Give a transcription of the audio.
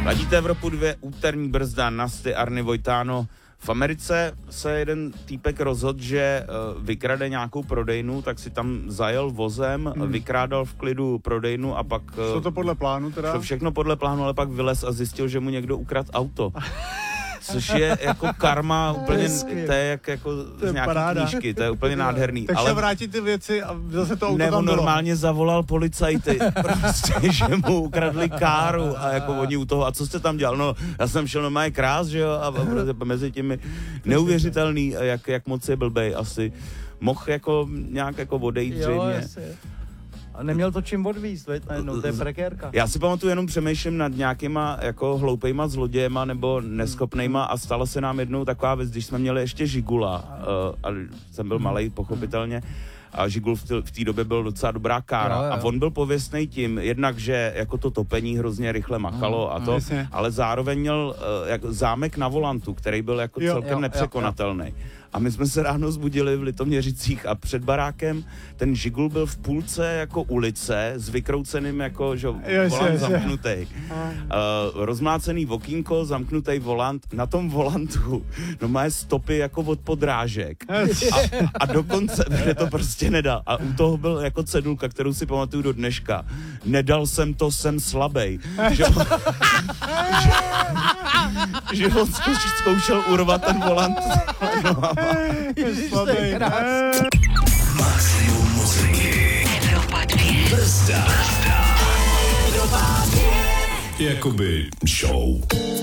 Ladíte Evropu 2, úterní brzda, Nasty, Arny, Vojtáno. V Americe se jeden týpek rozhodl, že vykrade nějakou prodejnu, tak si tam zajel vozem, vykrádal v klidu prodejnu a pak... Šlo to podle plánu teda? Šlo všechno podle plánu, ale pak vylez a zjistil, že mu někdo ukradl auto. Což je jako karma úplně, to je jak jako z nějaký knížky, to je úplně nádherný. Tak ale šel vrátit ty věci a zase to auto nebo tam bylo. normálně zavolal policajty, prostě, že mu ukradli káru a jako oni u toho, a co jste tam dělal? No, já jsem šel normálně krás, že jo, a mezi těmi neuvěřitelný, jak moc je blbej asi. Mohl jako nějak jako odejít zřejmě. A neměl to čím odvízt, no, to je prekérka. Já si pamatuju, jenom přemýšlím nad nějakýma jako hloupejma zlodějema nebo neschopnejma a stala se nám jednou taková věc, když jsme měli ještě Žigula, a jsem byl malej, pochopitelně, a Žigul v té době byl docela dobrá kára. Jo. A on byl pověstnej tím, jednak, že jako to topení hrozně rychle makalo a to, ale zároveň měl jako zámek na volantu, který byl jako celkem nepřekonatelný. A my jsme se ráno zbudili v Litoměřicích a před barákem ten Žigul byl v půlce jako ulice s vykrouceným jako volant zamknutý. Rozmlácený okýnko, zamknutý volant, na tom volantu no má stopy jako od podrážek. A dokonce, že to prostě nedal. A u toho byl jako cedulka, kterou si pamatuju do dneška. Nedal jsem to, jsem slabej. Že on zkoušel urvat ten volant. Maximum muziky. Evropa 2. Brzda. Evropa 2. Jakoby show.